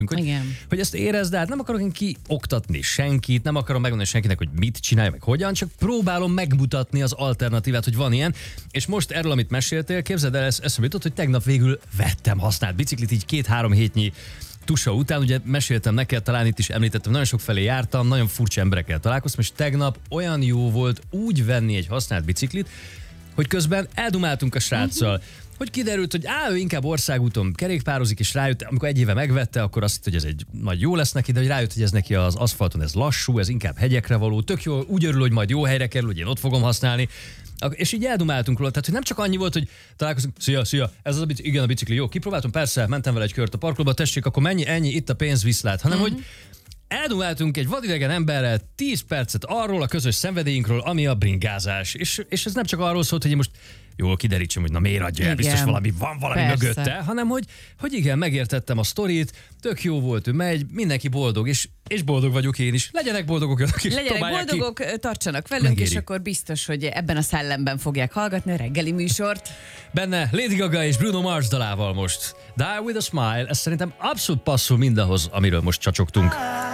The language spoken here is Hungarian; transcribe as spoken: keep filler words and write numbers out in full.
Hogy, Igen. hogy ezt érezd át, nem akarok én kioktatni senkit, nem akarom megmondani senkinek, hogy mit csinálja, meg hogyan, csak próbálom megmutatni az alternatívát, hogy van ilyen. És most erről, amit meséltél, képzeld el, eszembe jutott, hogy tegnap végül vettem használt biciklit, így két-három hétnyi tusa után, ugye meséltem neked, talán itt is említettem, nagyon sok felé jártam, nagyon furcsa emberekkel találkoztam, és tegnap olyan jó volt úgy venni egy használt biciklit, hogy közben eldumáltunk a sráccal. Uh-huh. Hogy kiderült, hogy á, ő inkább országúton kerékpározik, és rájött, amikor egy éve megvette, akkor azt hitt, hogy ez egy majd jó lesz neki, de hogy rájött, hogy ez neki az aszfalton, ez lassú, ez inkább hegyekre való, tök jó, úgy örül, hogy majd jó helyre kerül, hogy én ott fogom használni. És így eldumáltunk róla, tehát hogy nem csak annyi volt, hogy találkozunk, szia, szia, ez az a bicikli, igen, a bicikli, jó, kipróbáltam, persze, mentem vele egy kört a parkolóba, tessék, akkor mennyi, ennyi, itt a pénz, viszlát, hanem uh-huh. hogy eldumáltunk egy vadidegen emberrel tíz percet arról a közös szenvedélyünkről, ami a bringázás. És, és ez nem csak arról szólt, hogy én most jól kiderítsem, hogy na miért adja el, biztos valami van valami persze. mögötte, hanem hogy, hogy igen, megértettem a sztorit, tök jó volt, ő megy, mindenki boldog, és, és boldog vagyok én is. Legyenek boldogok, akik Legyenek boldogok, ki. Tartsanak velünk, Megéri. És akkor biztos, hogy ebben a szellemben fogják hallgatni a reggeli műsort. Benne Lady Gaga és Bruno Mars dalával most. Die with a Smile, ez szerintem abszolút passzol mindahhoz, amiről most csacsogtunk.